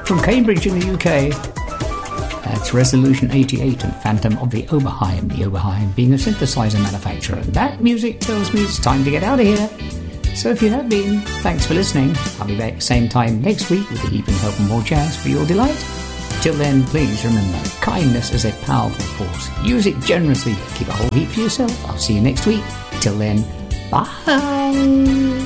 from Cambridge in the UK. That's Resolution 88 and Phantom of the Oberheim. The Oberheim being a synthesizer manufacturer. That music tells me it's time to get out of here. So if you have been, thanks for listening. I'll be back same time next week with a heaping help and more jazz for your delight. Till then, please remember, kindness is a powerful force. Use it generously. Keep a whole heap for yourself. I'll see you next week. Till then, bye.